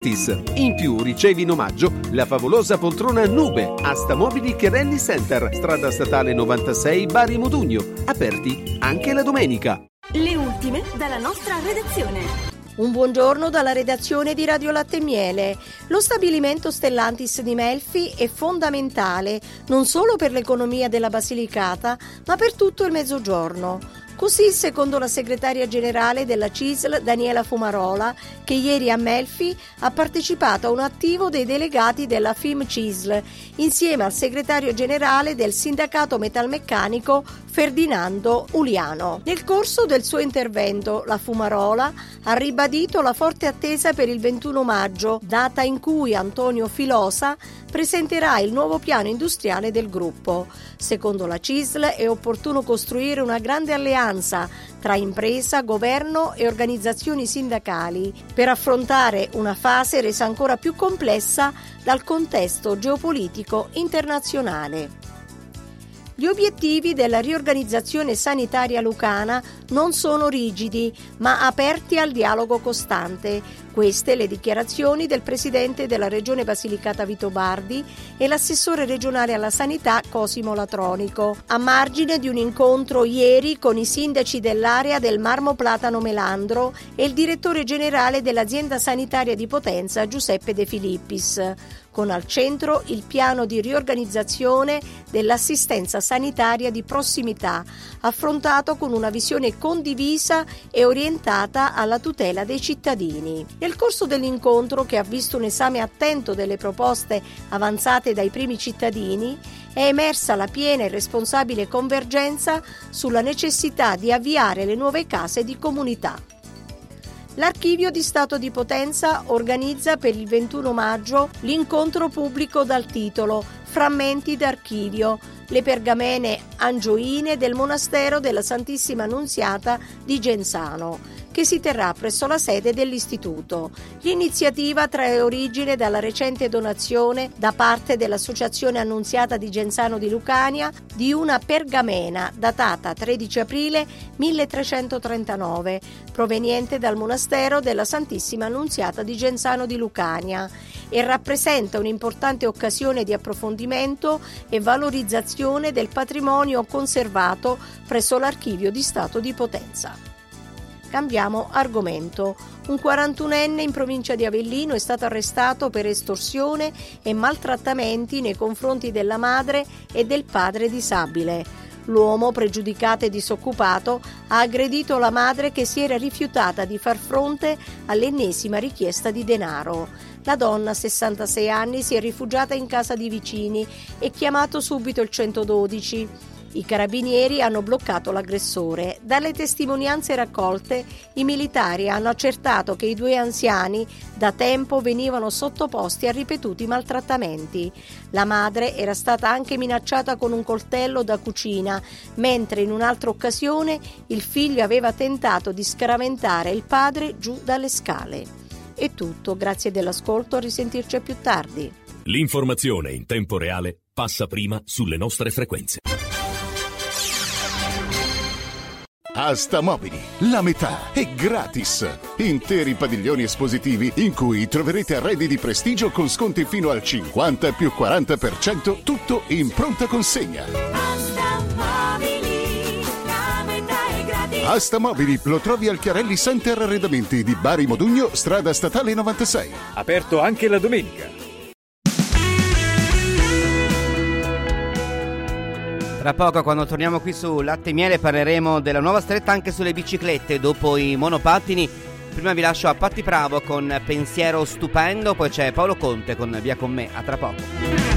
gratis. In più ricevi in omaggio la favolosa poltrona Nube, Asta Mobili Chiarelli Center, strada statale 96 Bari Modugno, aperti anche la domenica. Le ultime dalla nostra redazione. Un buongiorno dalla redazione di Radio Latte e Miele. Lo stabilimento Stellantis di Melfi è fondamentale non solo per l'economia della Basilicata, ma per tutto il Mezzogiorno. Così, secondo la segretaria generale della CISL, Daniela Fumarola, che ieri a Melfi ha partecipato a un attivo dei delegati della FIM-CISL, insieme al segretario generale del sindacato metalmeccanico Ferdinando Uliano. Nel corso del suo intervento, la Fumarola ha ribadito la forte attesa per il 21 maggio, data in cui Antonio Filosa presenterà il nuovo piano industriale del gruppo. Secondo la CISL è opportuno costruire una grande alleanza tra impresa, governo e organizzazioni sindacali per affrontare una fase resa ancora più complessa dal contesto geopolitico internazionale. Gli obiettivi della riorganizzazione sanitaria lucana non sono rigidi, ma aperti al dialogo costante. Queste le dichiarazioni del presidente della Regione Basilicata Vito Bardi e l'assessore regionale alla sanità Cosimo Latronico, a margine di un incontro ieri con i sindaci dell'area del Marmo Platano Melandro e il direttore generale dell'azienda sanitaria di Potenza Giuseppe De Filippis, con al centro il piano di riorganizzazione dell'assistenza sanitaria di prossimità, affrontato con una visione condivisa e orientata alla tutela dei cittadini. Nel corso dell'incontro, che ha visto un esame attento delle proposte avanzate dai primi cittadini, è emersa la piena e responsabile convergenza sulla necessità di avviare le nuove case di comunità. L'Archivio di Stato di Potenza organizza per il 21 maggio l'incontro pubblico dal titolo Frammenti d'archivio, le pergamene angioine del monastero della Santissima Annunziata di Genzano, che si terrà presso la sede dell'istituto. L'iniziativa trae origine dalla recente donazione da parte dell'Associazione Annunziata di Genzano di Lucania di una pergamena datata 13 aprile 1339, proveniente dal monastero della Santissima Annunziata di Genzano di Lucania, e rappresenta un'importante occasione di approfondimento e valorizzazione del patrimonio conservato presso l'Archivio di Stato di Potenza. Cambiamo argomento. Un 41enne in provincia di Avellino è stato arrestato per estorsione e maltrattamenti nei confronti della madre e del padre disabile. L'uomo, pregiudicato e disoccupato, ha aggredito la madre che si era rifiutata di far fronte all'ennesima richiesta di denaro. La donna, 66 anni, si è rifugiata in casa di vicini e chiamato subito il 112. I carabinieri hanno bloccato l'aggressore. Dalle testimonianze raccolte, i militari hanno accertato che i due anziani da tempo venivano sottoposti a ripetuti maltrattamenti. La madre era stata anche minacciata con un coltello da cucina, mentre in un'altra occasione il figlio aveva tentato di scaraventare il padre giù dalle scale. È tutto, grazie dell'ascolto, a risentirci più tardi. L'informazione in tempo reale passa prima sulle nostre frequenze. Asta Mobili, la metà è gratis. Interi padiglioni espositivi in cui troverete arredi di prestigio con sconti fino al 50 più 40%, tutto in pronta consegna. Asta Mobili, la metà è gratis. Asta Mobili lo trovi al Chiarelli Center Arredamenti di Bari Modugno, strada statale 96. Aperto anche la domenica. Tra poco, quando torniamo qui su Latte e Miele, parleremo della nuova stretta anche sulle biciclette dopo i monopattini. Prima vi lascio a Patti Bravo con Pensiero Stupendo, poi c'è Paolo Conte con Via con me. A tra poco.